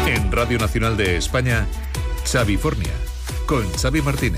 En Radio Nacional de España, Xavifornia, con Xavi Martínez.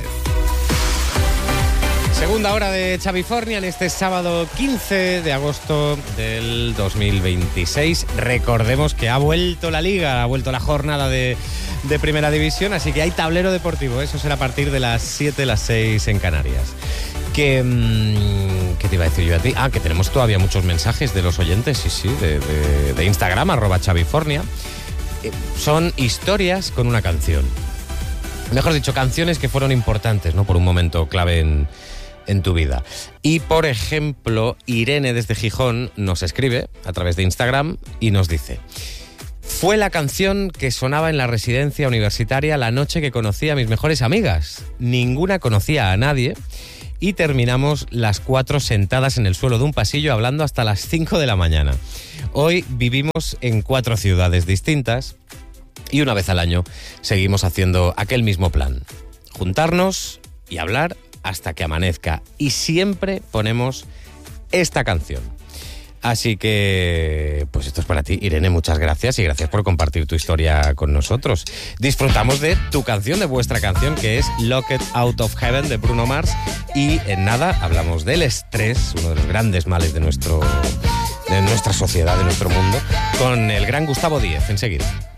Segunda hora de Xavifornia en este sábado 15 de agosto del 2026. Recordemos que ha vuelto la Liga, ha vuelto la jornada de Primera División, así que hay tablero deportivo. Eso será a partir de las 7, las 6 en Canarias. ¿Qué te iba a decir yo a ti? Que tenemos todavía muchos mensajes de los oyentes, sí, de Instagram, @Xavifornia. Son historias con una canción. Mejor dicho, canciones que fueron importantes, ¿no? Por un momento clave en tu vida. Y, por ejemplo, Irene desde Gijón nos escribe a través de Instagram y nos dice: fue la canción que sonaba en la residencia universitaria la noche que conocí a mis mejores amigas. Ninguna conocía a nadie y terminamos las 4 sentadas en el suelo de un pasillo hablando hasta las 5 de la mañana. Hoy vivimos en 4 ciudades distintas y una vez al año seguimos haciendo aquel mismo plan: juntarnos y hablar hasta que amanezca, y siempre ponemos esta canción. Así que, pues esto es para ti, Irene, muchas gracias y gracias por compartir tu historia con nosotros. Disfrutamos de tu canción, de vuestra canción, que es Locked Out of Heaven de Bruno Mars, y en nada hablamos del estrés, uno de los grandes males de nuestra sociedad, de nuestro mundo, con el gran Gustavo Díez enseguida.